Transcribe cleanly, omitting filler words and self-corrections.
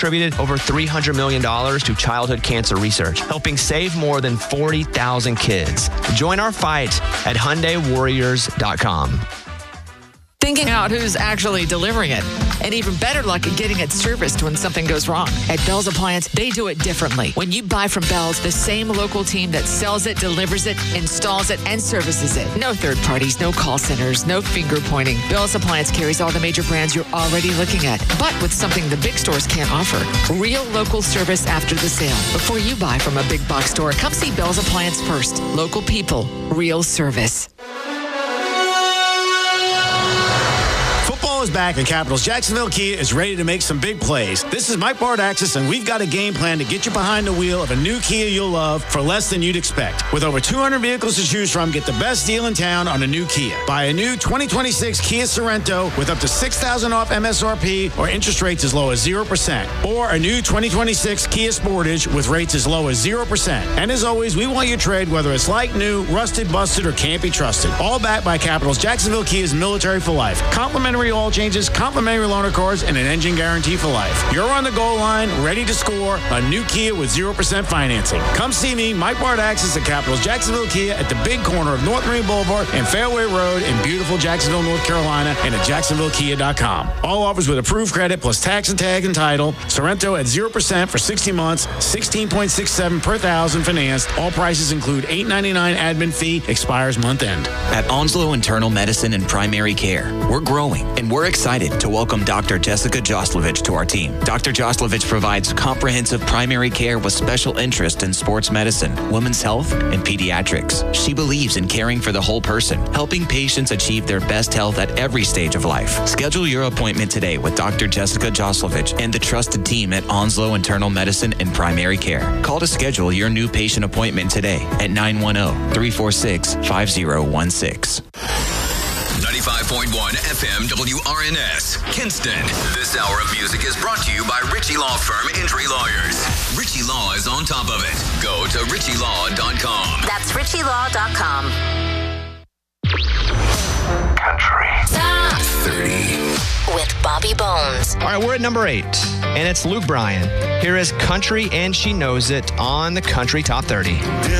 contributed over $300 million to childhood cancer research, helping save more than 40,000 kids. Join our fight at HyundaiWarriors.com. Thinking out who's actually delivering it. And even better luck at getting it serviced when something goes wrong. At Bell's Appliance, they do it differently. When you buy from Bell's, the same local team that sells it, delivers it, installs it, and services it. No third parties, no call centers, no finger pointing. Bell's Appliance carries all the major brands you're already looking at, but with something the big stores can't offer. Real local service after the sale. Before you buy from a big box store, come see Bell's Appliance first. Local people, real service. Football is back, and Capitals Jacksonville Kia is ready to make some big plays. This is Mike Bardaxis, and we've got a game plan to get you behind the wheel of a new Kia you'll love for less than you'd expect. With over 200 vehicles to choose from, get the best deal in town on a new Kia. Buy a new 2026 Kia Sorento with up to $6,000 off MSRP or interest rates as low as 0%. Or a new 2026 Kia Sportage with rates as low as 0%. And as always, we want your trade, whether it's like new, rusted, busted, or can't be trusted. All backed by Capitals Jacksonville Kia's Military for Life. Complimentary oil changes, complimentary loaner cards, and an engine guarantee for life. You're on the goal line, ready to score, a new Kia with 0% financing. Come see me, Mike Bardaxis at Capitals Jacksonville Kia at the big corner of North Marine Boulevard and Fairway Road in beautiful Jacksonville, North Carolina, and at JacksonvilleKia.com. All offers with approved credit plus tax and tag and title. Sorento at 0% for 60 months, 16.67 per thousand financed. All prices include $8.99 admin fee, expires month end. At Onslow Internal Medicine and Primary Care, we're growing, and we're excited to welcome Dr. Jessica Joslovich to our team. Dr. Joslovich provides comprehensive primary care with special interest in sports medicine, women's health, and pediatrics. She believes in caring for the whole person, helping patients achieve their best health at every stage of life. Schedule your appointment today with Dr. Jessica Joslovich and the trusted team at Onslow Internal Medicine and Primary Care. Call to schedule your new patient appointment today at 910-346-5016. 95.1 FM WRNS, Kinston. This hour of music is brought to you by Ritchie Law Firm Injury Lawyers. Ritchie Law is on top of it. Go to RitchieLaw.com. That's RitchieLaw.com. Country Top 30 with Bobby Bones. All right, we're at number 8, and it's Luke Bryan. Here is Country and She Knows It on the Country Top 30.